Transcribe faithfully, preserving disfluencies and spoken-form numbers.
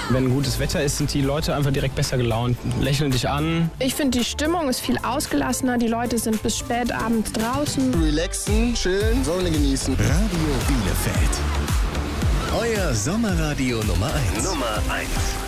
Wenn gutes Wetter ist, sind die Leute einfach direkt besser gelaunt, lächeln dich an. Ich finde, die Stimmung ist viel ausgelassener. Die Leute sind bis spät abends draußen. Relaxen, chillen, Sonne genießen. Radio Bielefeld. Euer Sommerradio Nummer eins. Nummer eins.